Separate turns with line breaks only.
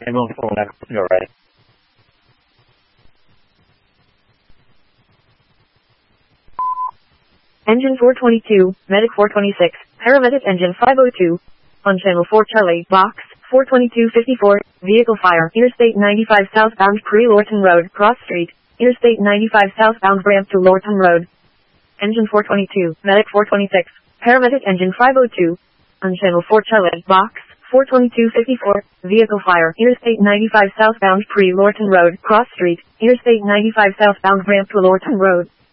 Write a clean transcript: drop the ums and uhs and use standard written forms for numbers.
Ambulance whenever you're ready.
Engine 422, Medic 426, Paramedic Engine 502. On Channel 4 Charlie, Box 42254, Vehicle Fire, Interstate 95 southbound Pre-Lorton Road, Cross Street, Interstate 95 southbound ramp to Lorton Road. Engine 422, Medic 426, Paramedic Engine 502. On Channel 4 Charlie, Box 42254, Vehicle Fire, Interstate 95 southbound Pre-Lorton Road, Cross Street, Interstate 95 southbound ramp to Lorton Road.